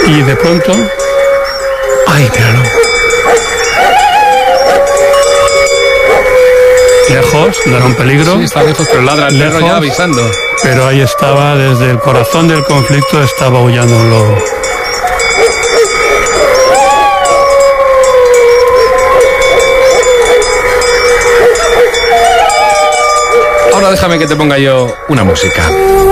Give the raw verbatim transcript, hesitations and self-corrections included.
Y de pronto... ¡Ay, míralo! Lejos, no era un peligro. Sí, está lejos, pero ladra el lejos, perro ya avisando. Pero ahí estaba, desde el corazón del conflicto, estaba aullando un lobo. Ahora déjame que te ponga yo una música.